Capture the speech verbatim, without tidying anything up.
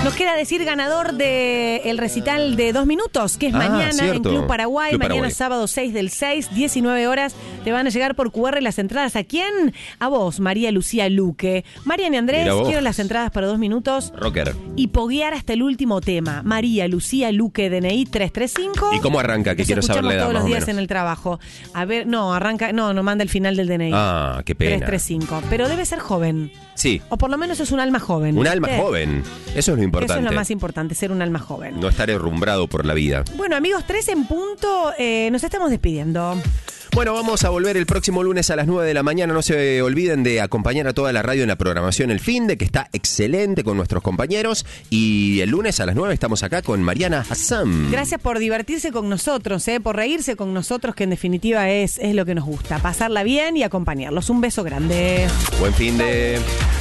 Nos queda decir ganador del recital de dos minutos, que es Ah, mañana cierto. en Club Paraguay. Club mañana Paraguay. sábado seis del seis, diecinueve horas. Te van a llegar por cu erre las entradas. ¿A quién? A vos, María Lucía Luque. Mariana y Andrés, Mira vos. quiero las entradas para dos minutos. Rocker. Y poguear hasta el último tema. María Lucía Luque, D N I tres tres cinco. ¿Y cómo arranca? Que Nos quiero saber escuchamos la edad, todos más los o días menos. en el trabajo. A ver, no, arranca, no, no manda el final del D N I. Ah, qué pena. tres tres cinco. Pero debe ser joven. Sí, O por lo menos es un alma joven. un alma ¿viste? joven. Eso es lo importante. Eso es lo más importante, ser un alma joven. No estar herrumbrado por la vida. Bueno, amigos, tres en punto, eh, nos estamos despidiendo. Bueno, vamos a volver el próximo lunes a las nueve de la mañana. No se olviden de acompañar a toda la radio en la programación El Finde, que está excelente con nuestros compañeros. Y el lunes a las nueve estamos acá con Mariana Hassan. Gracias por divertirse con nosotros, eh, por reírse con nosotros, que en definitiva es, es lo que nos gusta. Pasarla bien y acompañarlos. Un beso grande. Buen fin de...